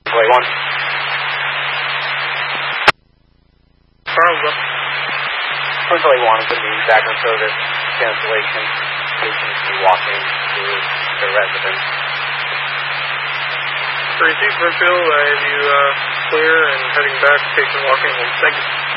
Wait, one. Charles up. Twinsley 1 is going to be background service cancellation. Patients will be walking to their residence. 3-2 Springfield, I have you clear and heading back, patient walking home. Thank you.